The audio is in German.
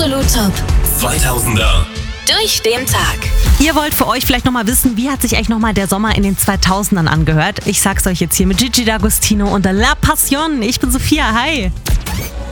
Absolut Top 2000er. durch den Tag. Ihr wollt für euch vielleicht nochmal wissen, wie hat sich eigentlich nochmal der Sommer in den 2000ern angehört? Ich sag's euch jetzt hier mit Gigi D'Agostino und La Passion. Ich bin Sophia, hi.